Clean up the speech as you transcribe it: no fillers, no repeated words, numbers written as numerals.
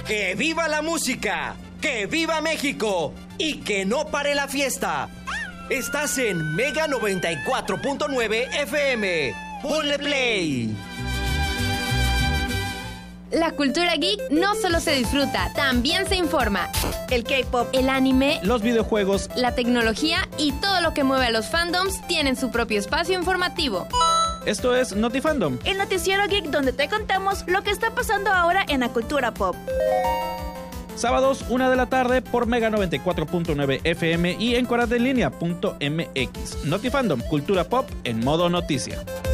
¡Que viva la música! ¡Que viva México! ¡Y que no pare la fiesta! Estás en Mega 94.9 FM. ¡Ponle play! La cultura geek no solo se disfruta, también se informa. El K-pop, el anime, los videojuegos, la tecnología y todo lo que mueve a los fandoms tienen su propio espacio informativo. Esto es Notifandom, el noticiero geek donde te contamos lo que está pasando ahora en la cultura pop. Sábados, 1 de la tarde por Mega 94.9 FM y en coradelinea.mx. Notifandom, cultura pop en modo noticia.